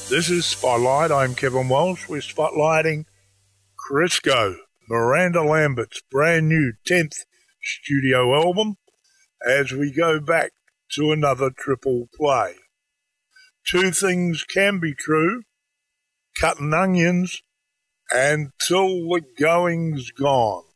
This is Spotlight. I'm Kevin Walsh. We're spotlighting Crisco, Miranda Lambert's brand new 10th studio album, as we go back to another triple play. Two things can be true: cutting onions and till the going's gone.